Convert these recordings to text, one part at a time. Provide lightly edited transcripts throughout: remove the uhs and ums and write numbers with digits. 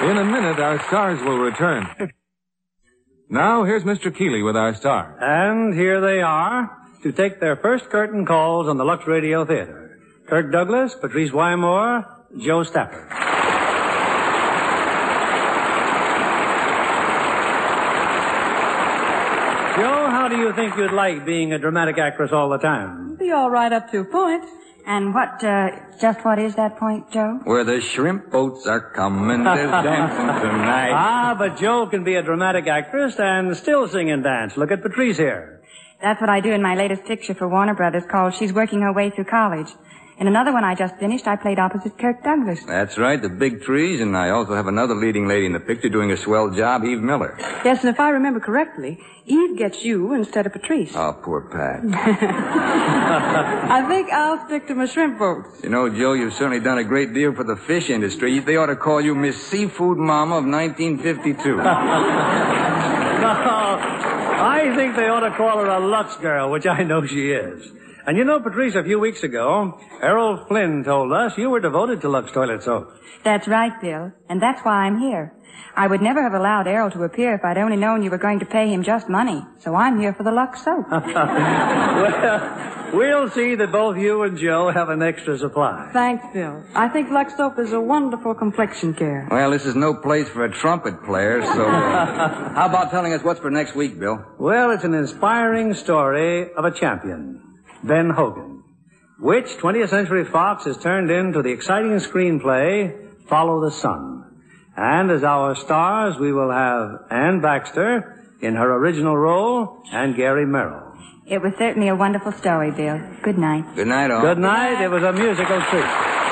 In a minute, our stars will return. Now, here's Mr. Keeley with our stars. And here they are to take their first curtain calls on the Lux Radio Theater. Kirk Douglas, Patrice Wymore, Joe Stafford. Joe, how do you think you'd like being a dramatic actress all the time? Be all right up to a point. And what is that point, Joe? Where the shrimp boats are coming, there's dancing tonight. But Joe can be a dramatic actress and still sing and dance. Look at Patrice here. That's what I do in my latest picture for Warner Brothers called She's Working Her Way Through College. In another one I just finished, I played opposite Kirk Douglas. That's right, the big trees, and I also have another leading lady in the picture doing a swell job, Eve Miller. Yes, and if I remember correctly, Eve gets you instead of Patrice. Oh, poor Pat. I think I'll stick to my shrimp boats. You know, Joe, you've certainly done a great deal for the fish industry. They ought to call you Miss Seafood Mama of 1952. I think they ought to call her a Lux girl, which I know she is. And you know, Patrice, a few weeks ago, Errol Flynn told us you were devoted to Lux toilet soap. That's right, Bill, and that's why I'm here. I would never have allowed Errol to appear if I'd only known you were going to pay him just money. So I'm here for the Lux soap. Well, we'll see that both you and Joe have an extra supply. Thanks, Bill. I think Lux soap is a wonderful complexion care. Well, this is no place for a trumpet player, so how about telling us what's for next week, Bill? Well, it's an inspiring story of a champion, Ben Hogan, which 20th Century Fox has turned into the exciting screenplay, Follow the Sun. And as our stars, we will have Ann Baxter in her original role and Gary Merrill. It was certainly a wonderful story, Bill. Good night. Good night, all. Good night. It was a musical treat.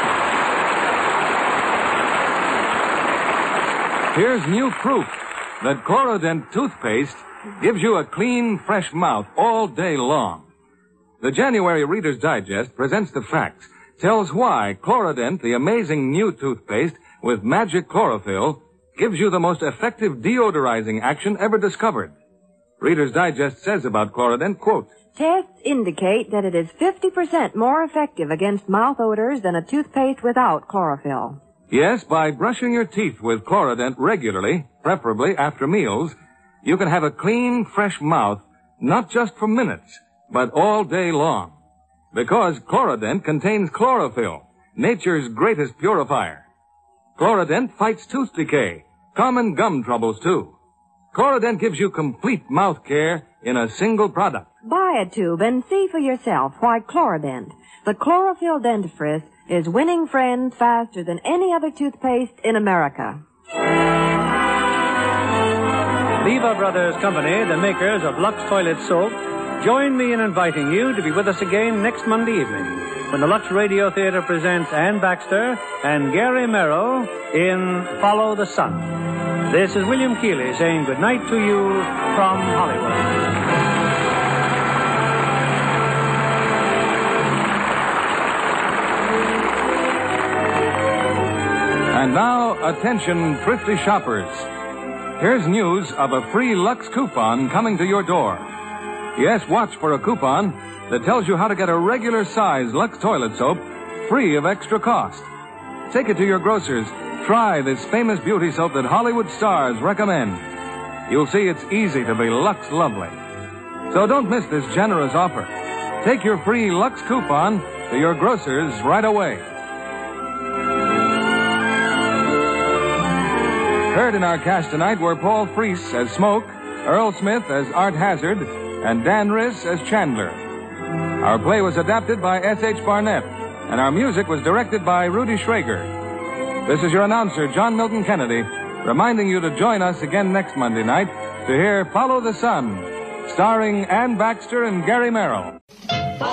Here's new proof that Chlorodyne toothpaste gives you a clean, fresh mouth all day long. The January Reader's Digest presents the facts, tells why Chlorodyne, the amazing new toothpaste with magic chlorophyll, gives you the most effective deodorizing action ever discovered. Reader's Digest says about Chlorodyne, quote, Tests indicate that it is 50% more effective against mouth odors than a toothpaste without chlorophyll. Yes, by brushing your teeth with Chlorodyne regularly, preferably after meals, you can have a clean, fresh mouth, not just for minutes, but all day long. Because Chlorodyne contains chlorophyll, nature's greatest purifier. Chlorodyne fights tooth decay, common gum troubles too. Chlorodyne gives you complete mouth care in a single product. Buy a tube and see for yourself why Chlorodyne, the chlorophyll dentifrice, is winning friends faster than any other toothpaste in America. Lever Brothers Company, the makers of Lux Toilet Soap, join me in inviting you to be with us again next Monday evening when the Lux Radio Theater presents Ann Baxter and Gary Merrill in Follow the Sun. This is William Keeley saying good night to you from Hollywood. And now, attention, thrifty shoppers. Here's news of a free Lux coupon coming to your door. Yes, watch for a coupon that tells you how to get a regular size Lux toilet soap free of extra cost. Take it to your grocers. Try this famous beauty soap that Hollywood stars recommend. You'll see it's easy to be Lux lovely. So don't miss this generous offer. Take your free Lux coupon to your grocers right away. Heard in our cast tonight were Paul Freese as Smoke, Earl Smith as Art Hazard, and Dan Riss as Chandler. Our play was adapted by S.H. Barnett, and our music was directed by Rudy Schrager. This is your announcer, John Milton Kennedy, reminding you to join us again next Monday night to hear Follow the Sun, starring Ann Baxter and Gary Merrill.